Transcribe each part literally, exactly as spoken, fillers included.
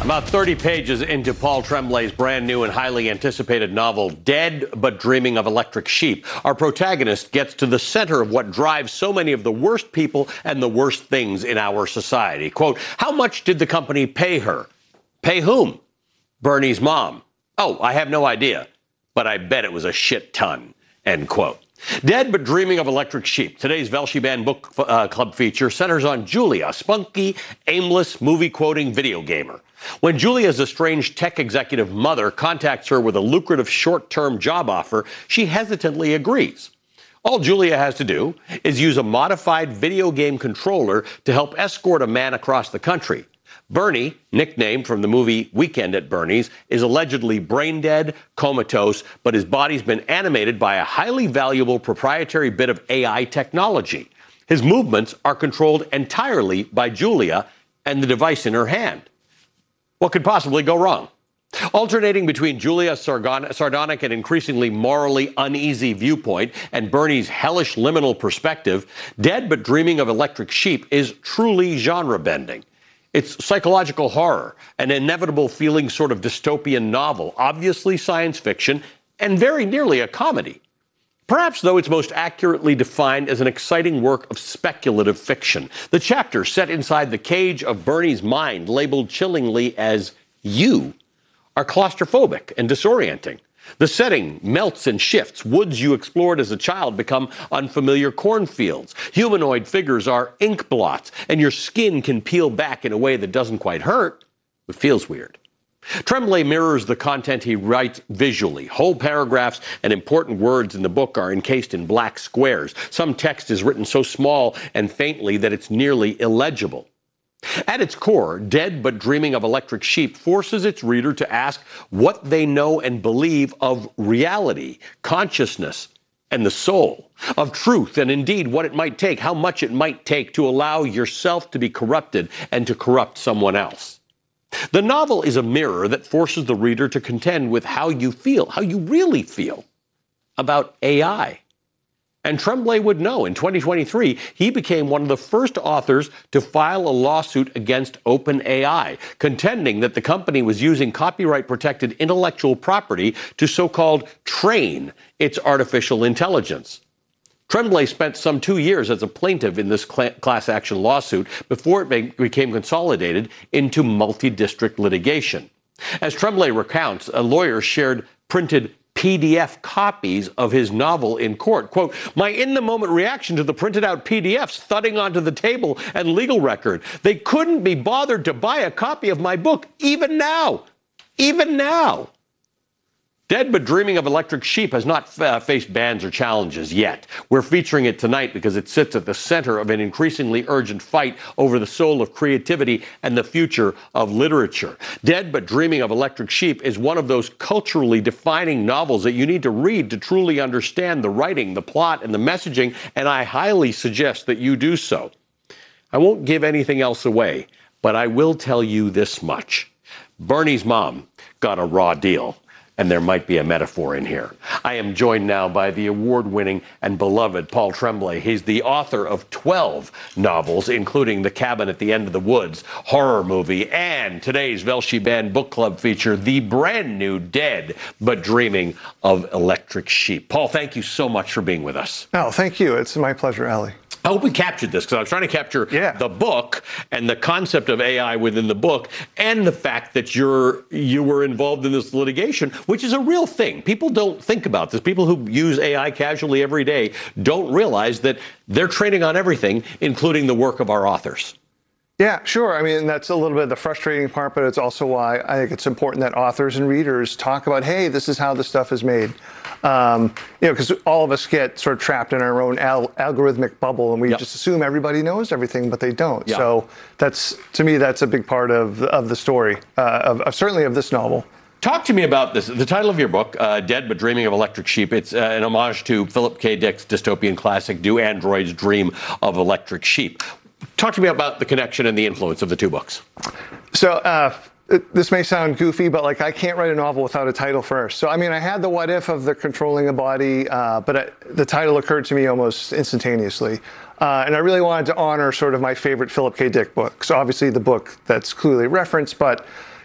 About thirty pages into Paul Tremblay's brand new and highly anticipated novel, Dead But Dreaming of Electric Sheep, our protagonist gets to the center of what drives so many of the worst people and the worst things in our society. Quote, how much did the company pay her? Pay whom? Bernie's mom. Oh, I have no idea, but I bet it was a shit ton, end quote. Dead But Dreaming of Electric Sheep, today's Velshi Band Book uh, Club feature centers on Julia, a spunky, aimless, movie-quoting video gamer. When Julia's estranged tech executive mother contacts her with a lucrative short-term job offer, she hesitantly agrees. All Julia has to do is use a modified video game controller to help escort a man across the country. Bernie, nicknamed from the movie Weekend at Bernie's, is allegedly brain-dead, comatose, but his body's been animated by a highly valuable proprietary bit of A I technology. His movements are controlled entirely by Julia and the device in her hand. What could possibly go wrong? Alternating between Julia's sardonic and increasingly morally uneasy viewpoint and Bernie's hellish liminal perspective, Dead But Dreaming of Electric Sheep is truly genre-bending. It's psychological horror, an inevitable feeling sort of dystopian novel, obviously science fiction, and very nearly a comedy. Perhaps, though, it's most accurately defined as an exciting work of speculative fiction. The chapters set inside the cage of Bernie's mind, labeled chillingly as you, are claustrophobic and disorienting. The setting melts and shifts. Woods you explored as a child become unfamiliar cornfields. Humanoid figures are ink blots, and your skin can peel back in a way that doesn't quite hurt, but feels weird. Tremblay mirrors the content he writes visually. Whole paragraphs and important words in the book are encased in black squares. Some text is written so small and faintly that it's nearly illegible. At its core, Dead But Dreaming of Electric Sheep forces its reader to ask what they know and believe of reality, consciousness, and the soul, of truth, and indeed what it might take, how much it might take to allow yourself to be corrupted and to corrupt someone else. The novel is a mirror that forces the reader to contend with how you feel, how you really feel about A I. And Tremblay would know. In twenty twenty-three, he became one of the first authors to file a lawsuit against OpenAI, contending that the company was using copyright-protected intellectual property to so-called train its artificial intelligence. Tremblay spent some two years as a plaintiff in this class action lawsuit before it became consolidated into multi-district litigation. As Tremblay recounts, a lawyer shared printed P D F copies of his novel in court. Quote, my in-the-moment reaction to the printed-out P D Fs thudding onto the table and legal record. They couldn't be bothered to buy a copy of my book, even now. Even now. Dead But Dreaming of Electric Sheep has not uh, faced bans or challenges yet. We're featuring it tonight because it sits at the center of an increasingly urgent fight over the soul of creativity and the future of literature. Dead But Dreaming of Electric Sheep is one of those culturally defining novels that you need to read to truly understand the writing, the plot, and the messaging, and I highly suggest that you do so. I won't give anything else away, but I will tell you this much. Bernie's mom got a raw deal. And there might be a metaphor in here. I am joined now by the award-winning and beloved Paul Tremblay. He's the author of twelve novels, including The Cabin at the End of the Woods, horror movie, and today's Velshi Band Book Club feature, the brand new Dead But Dreaming of Electric Sheep. Paul, thank you so much for being with us. Oh, thank you. It's my pleasure, Ali. I hope we captured this, because I was trying to capture yeah. the book and the concept of A I within the book, and the fact that you're you were involved in this litigation, which is a real thing. People don't think about this. People who use A I casually every day don't realize that they're trading on everything, including the work of our authors. Yeah, sure. I mean, that's a little bit of the frustrating part, but it's also why I think it's important that authors and readers talk about, hey, this is how the stuff is made. Um, you know, because all of us get sort of trapped in our own al algorithmic bubble, and we yep. just assume everybody knows everything, but they don't. Yep. So that's, to me, that's a big part of of the story, uh, of, of certainly of this novel. Talk to me about this. The title of your book, uh, Dead But Dreaming of Electric Sheep, it's uh, an homage to Philip K. Dick's dystopian classic, Do Androids Dream of Electric Sheep? Talk to me about the connection and the influence of the two books. So uh, it, this may sound goofy, but like I can't write a novel without a title first. So I mean, I had the what if of the controlling a body, uh, but I, the title occurred to me almost instantaneously. Uh, and I really wanted to honor sort of my favorite Philip K. Dick book. So obviously the book that's clearly referenced, but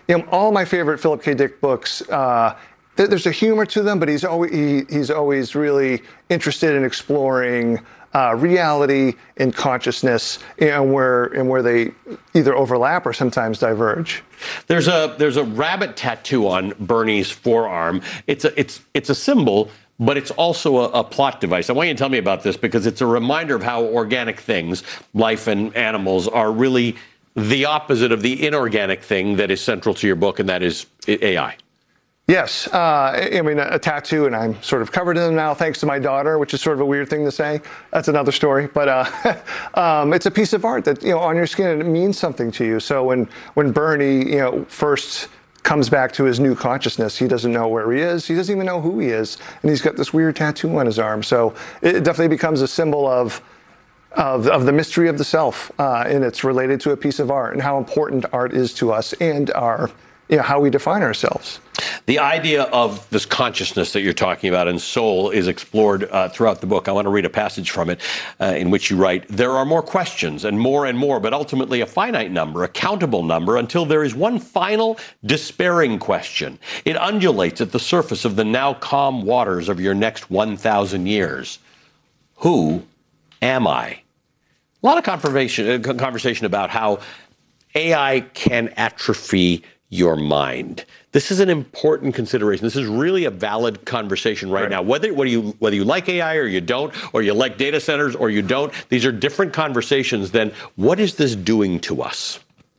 you know, all my favorite Philip K. Dick books, uh, th- there's a humor to them, but he's always, he, he's always really interested in exploring uh, reality and consciousness, and where and where they either overlap or sometimes diverge. There's a there's a rabbit tattoo on Bernie's forearm. It's a it's it's a symbol, but it's also a, a plot device. I want you to tell me about this because it's a reminder of how organic things, life and animals, are really the opposite of the inorganic thing that is central to your book, and that is A I. Yes, uh, I mean, a, a tattoo, and I'm sort of covered in them now thanks to my daughter, which is sort of a weird thing to say. That's another story. But uh, um, it's a piece of art that, you know, on your skin, and it means something to you. So when, when Bernie, you know, first comes back to his new consciousness, he doesn't know where he is. He doesn't even know who he is. And he's got this weird tattoo on his arm. So it definitely becomes a symbol of Of, of the mystery of the self, uh, and it's related to a piece of art and how important art is to us and our, you know, how we define ourselves. The idea of this consciousness that you're talking about and soul is explored uh, throughout the book. I want to read a passage from it uh, in which you write, "There are more questions and more and more, but ultimately a finite number, a countable number, until there is one final despairing question. It undulates at the surface of the now calm waters of your next one thousand years. Who am I?" A lot of conversation, conversation about how A I can atrophy your mind. This is an important consideration. This is really a valid conversation right, right. now. Whether whether you whether you like A I or you don't, or you like data centers or you don't, these are different conversations than what is this doing to us?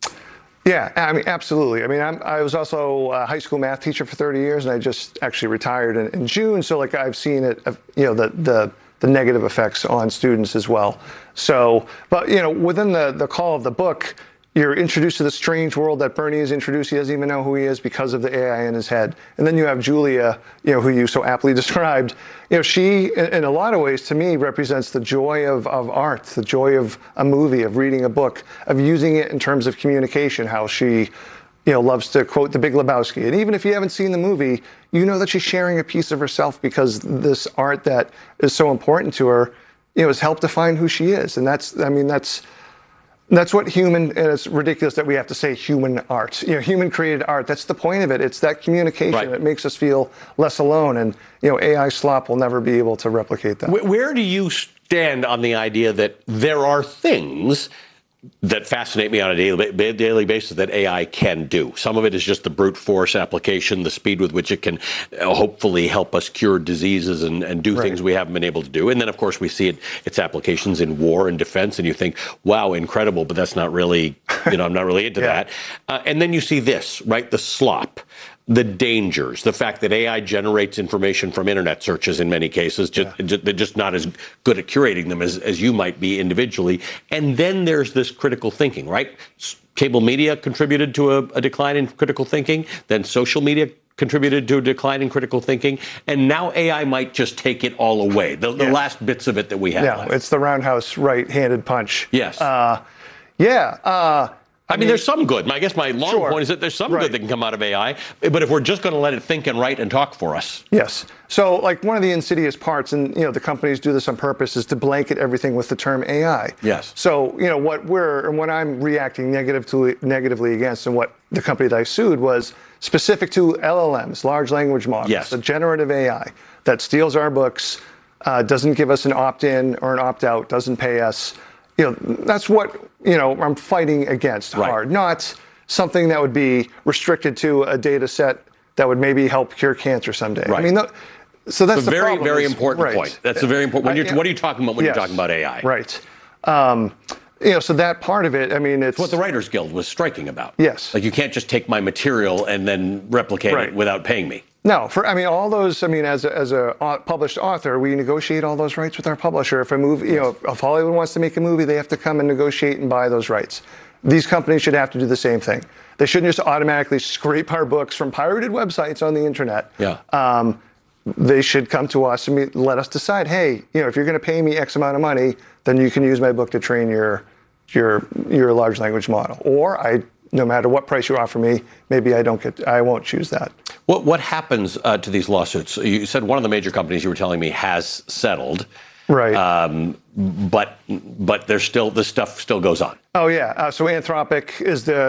Yeah, I mean, absolutely. I mean, I'm, I was also a high school math teacher for thirty years, and I just actually retired in, in June. So, like, I've seen it, you know, the the the negative effects on students as well. So, but, you know, within the, the call of the book, you're introduced to the strange world that Bernie is introduced. He doesn't even know who he is because of the A I in his head. And then you have Julia, you know, who you so aptly described. You know, she, in a lot of ways, to me, represents the joy of, of art, the joy of a movie, of reading a book, of using it in terms of communication, how she, you know, loves to quote The Big Lebowski. And even if you haven't seen the movie, you know that she's sharing a piece of herself because this art that is so important to her, you know, has helped define who she is. And that's, I mean, that's, that's what human, and it's ridiculous that we have to say human art, you know, human created art. That's the point of it. It's that communication right. that makes us feel less alone. And, you know, A I slop will never be able to replicate that. Where do you stand on the idea that there are things that fascinate me on a daily, daily basis that A I can do? Some of it is just the brute force application, the speed with which it can uh, hopefully help us cure diseases and, and do right. things we haven't been able to do. And then, of course, we see it, its applications in war and defense, and you think, wow, incredible, but that's not really, you know, I'm not really into yeah. that. Uh, and then you see this, right, the slop. The dangers, the fact that A I generates information from internet searches in many cases, just, yeah. just, they're just not as good at curating them as, as you might be individually. And then there's this critical thinking, right? Cable media contributed to a, a decline in critical thinking, then social media contributed to a decline in critical thinking, and now A I might just take it all away, the, the yeah. last bits of it that we have Yeah, left. it's the roundhouse right-handed punch. Yes. Uh, yeah. Uh, I mean, there's some good. I guess my long sure. point is that there's some right. good that can come out of A I, but if we're just going to let it think and write and talk for us. Yes. So, like, one of the insidious parts, and, you know, the companies do this on purpose, is to blanket everything with the term A I. Yes. So, you know, what we're, and what I'm reacting negative to, negatively against, and what the company that I sued was specific to L L Ms, large language models, yes. the generative A I that steals our books, uh, doesn't give us an opt-in or an opt-out, doesn't pay us. You know, that's what, you know, I'm fighting against right. hard, not something that would be restricted to a data set that would maybe help cure cancer someday. Right. I mean, th- so that's it's a the very, problem. very is, important right. point. That's a very important. When you're, uh, yeah. What are you talking about when yes. you're talking about A I? Right. Um, you know, so that part of it, I mean, it's what the Writers Guild was striking about. Yes. Like, you can't just take my material and then replicate right. it without paying me. No, for I mean, all those. I mean, as a, as a published author, we negotiate all those rights with our publisher. If a movie, you know, if Hollywood wants to make a movie, they have to come and negotiate and buy those rights. These companies should have to do the same thing. They shouldn't just automatically scrape our books from pirated websites on the internet. Yeah. Um, they should come to us and let us decide. Hey, you know, if you're going to pay me X amount of money, then you can use my book to train your your your large language model. Or I, no matter what price you offer me, maybe I don't get. I won't choose that. What what happens uh, to these lawsuits? You said one of the major companies you were telling me has settled, right? Um, but but there's still this stuff still goes on. Oh yeah. Uh, so Anthropic is the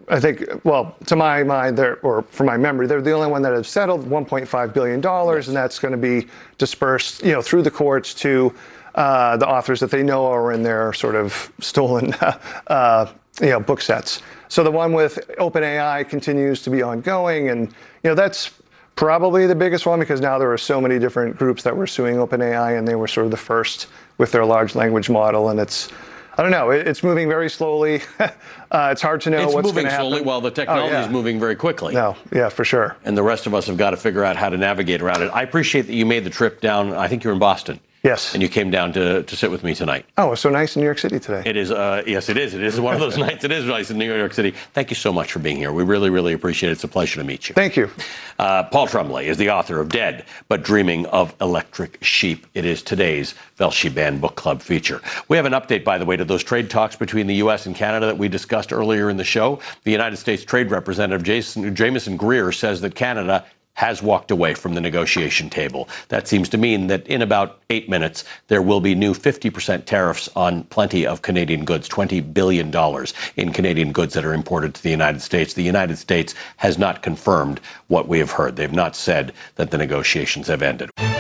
I think, well, to my mind, they're, or from my memory, they're the only one that have settled one point five billion dollars, yes. And that's going to be dispersed, you know, through the courts to uh, the authors that they know are in their sort of stolen, uh, you know, book sets. So the one with OpenAI continues to be ongoing, and you know that's probably the biggest one because now there are so many different groups that were suing OpenAI, and they were sort of the first with their large language model, and it's. I don't know. It's moving very slowly. uh, it's hard to know it's what's going to happen. It's moving slowly while the technology oh, yeah. is moving very quickly. No, yeah, for sure. And the rest of us have got to figure out how to navigate around it. I appreciate that you made the trip down. I think you're in Boston. Yes. And you came down to, to sit with me tonight. Oh, it's so nice in New York City today. It is. Uh, yes, it is. It is one of those nights. It is nice in New York City. Thank you so much for being here. We really, really appreciate it. It's a pleasure to meet you. Thank you. Uh, Paul Tremblay is the author of Dead, but Dreaming of Electric Sheep. It is today's Velshi-Band Book Club feature. We have an update, by the way, to those trade talks between the U S and Canada that we discussed earlier in the show. The United States Trade Representative Jason, Jamieson Greer says that Canada has walked away from the negotiation table. That seems to mean that in about eight minutes, there will be new fifty percent tariffs on plenty of Canadian goods, twenty billion dollars in Canadian goods that are imported to the United States. The United States has not confirmed what we have heard. They've not said that the negotiations have ended.